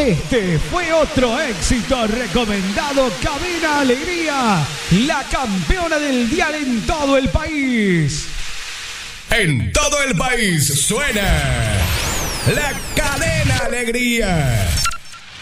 Este fue otro éxito recomendado. Cadena Alegría, la campeona del dial en todo el país. En todo el país suena la Cadena Alegría.